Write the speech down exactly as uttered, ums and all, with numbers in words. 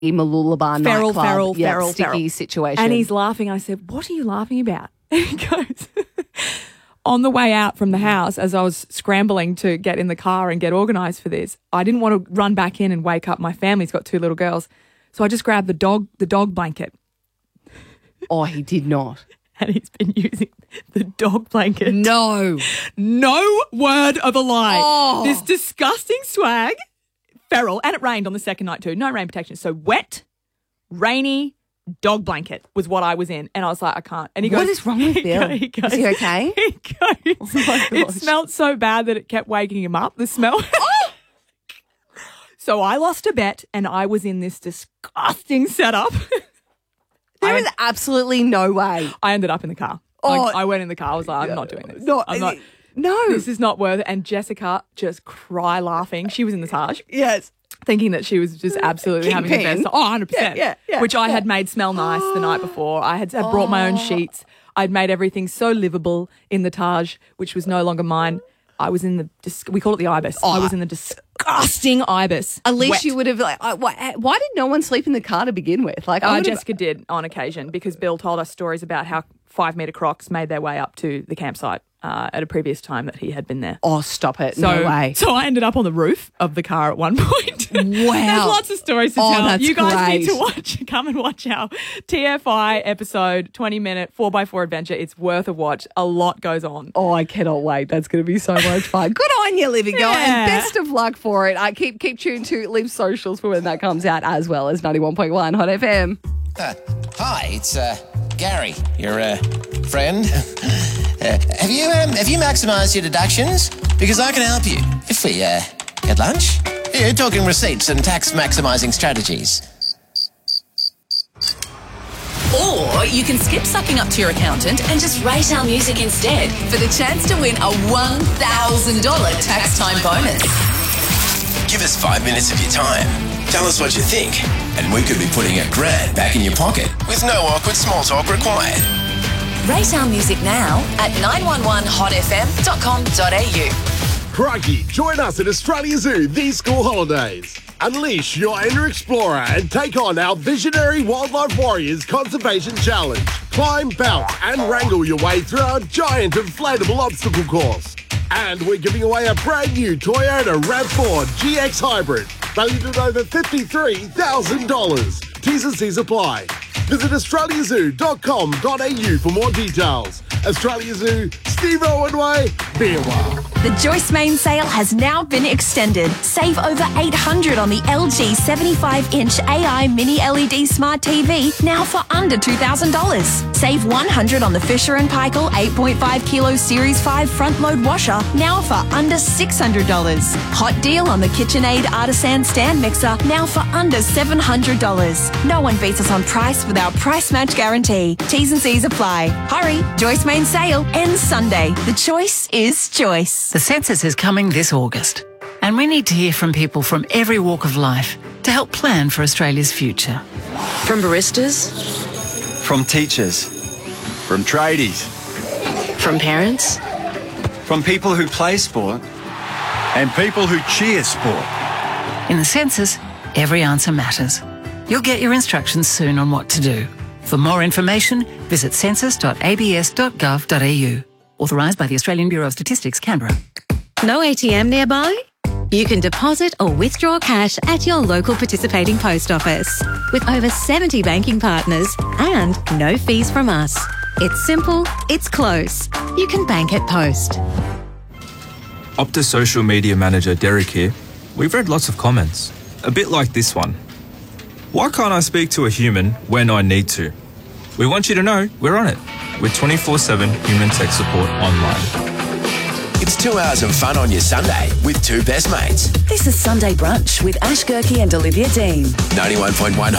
Mooloolaba Feral, nightclub, feral, yeah, feral, sticky feral. situation. And he's laughing. I said, what are you laughing about? And he goes, on the way out from the house, as I was scrambling to get in the car and get organised for this, I didn't want to run back in and wake up my family. He's got two little girls. So I just grabbed the dog, the dog blanket. Oh, he did not. And he's been using the dog blanket. No. No word of a lie. Oh. This disgusting swag, feral, and it rained on the second night too. No rain protection. So wet, rainy, dog blanket was what I was in. And I was like, I can't. And he goes, What is wrong with he Bill? go- he goes, Is he okay? He goes, Oh my it gosh. smelled so bad that it kept waking him up, the smell. So I lost a bet and I was in this disgusting setup. There I is absolutely no way. I ended up in the car. Oh. I, I went in the car. I was like, I'm not doing this. No, I'm not. no. This is not worth it. And Jessica just cry laughing. She was in the Taj, Yes. thinking that she was just absolutely having the Kingpin. best. Oh, one hundred percent. Yeah, yeah, yeah, Which I yeah. had made smell nice the night before. I had, had brought my own sheets. I'd made everything so livable in the Taj, which was no longer mine. I was in the, dis- we call it the Ibis. I was in the disgusting Ibis. At least Wet. you would have, like, I- why, why did no one sleep in the car to begin with? Like, I Uh, would have- Jessica did on occasion because Bill told us stories about how five metre crocs made their way up to the campsite uh, at a previous time that he had been there. Oh, stop it. So, no way. so I ended up on the roof of the car at one point. Wow. There's lots of stories to Oh, tell. that's You guys need great. to watch, come and watch our T F I episode, twenty minute four by four adventure. It's worth a watch. A lot goes on. Oh, I cannot wait. That's going to be so much fun. Good on you, Livy Girl, Yeah. and best of luck for it. I keep keep tuned to Liv Socials for when that comes out, as well as ninety-one point one Hot F M. Uh, hi, it's uh, Gary, your uh, friend. uh, have you um, have you maximised your deductions? Because I can help you if we uh, get lunch. Yeah, talking receipts and tax maximising strategies. Or you can skip sucking up to your accountant and just rate our music instead for the chance to win a one thousand dollars tax time bonus. Give us five minutes of your time. Tell us what you think, and we could be putting a grand back in your pocket with no awkward small talk required. Rate our music now at nine one one hot f m dot com dot a u. Crikey, join us at Australia Zoo these school holidays. Unleash your inner explorer and take on our Visionary Wildlife Warriors Conservation Challenge. Climb, bounce and wrangle your way through our giant inflatable obstacle course. And we're giving away a brand new Toyota RAV four G X Hybrid, valued at over fifty-three thousand dollars. T's and C's apply. Visit australia zoo dot com dot a u for more details. Australia Zoo, Steve Owen Way, be a while. The Joyce Main sale has now been extended. Save over eight hundred dollars on the L G seventy-five inch A I Mini L E D Smart T V, now for under two thousand dollars. Save one hundred dollars on the Fisher and Paykel eight point five kilo Series five front load washer, now for under six hundred dollars. Hot deal on the KitchenAid Artisan stand mixer, now for under seven hundred dollars. No one beats us on price with our price match guarantee. T's and C's apply. Hurry, Joyce Main sale ends Sunday. The choice is choice. The census is coming this August, and we need to hear from people from every walk of life to help plan for Australia's future. From baristas, From teachers, from tradies, from parents, from people who play sport, and people who cheer sport. In the census, every answer matters. You'll get your instructions soon on what to do. For more information, visit census dot a b s dot gov dot a u. Authorised by the Australian Bureau of Statistics, Canberra. No A T M nearby? You can deposit or withdraw cash at your local participating post office. With over seventy banking partners and no fees from us. It's simple, it's close. You can bank at Post. Optus social media manager Derek here. We've read lots of comments, a bit like this one. Why can't I speak to a human when I need to? We want you to know we're on it with twenty-four seven human tech support online. It's two hours of fun on your Sunday with two best mates. This is Sunday Brunch with Ash Gerke and Olivia Dean. ninety-one point one